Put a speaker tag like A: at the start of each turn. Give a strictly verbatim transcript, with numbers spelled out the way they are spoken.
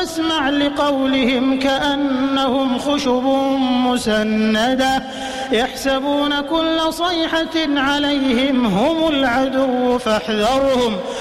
A: واسمع لقولهم كأنهم خشب مسندة يحسبون كل صيحة عليهم هم العدو فاحذرهم